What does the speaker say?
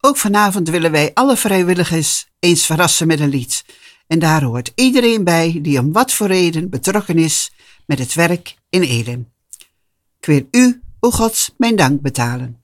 Ook vanavond willen wij alle vrijwilligers eens verrassen met een lied. En daar hoort iedereen bij die om wat voor reden betrokken is met het werk in Elim. Ik wil u, o God, mijn dank betalen.